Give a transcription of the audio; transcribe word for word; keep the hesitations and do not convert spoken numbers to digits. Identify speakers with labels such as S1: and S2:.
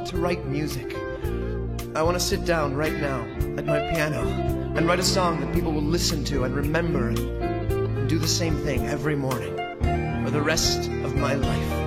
S1: want to write music. I want to sit down right now at my piano and write a song that people will listen to and remember and do the same thing every morning for the rest of my life.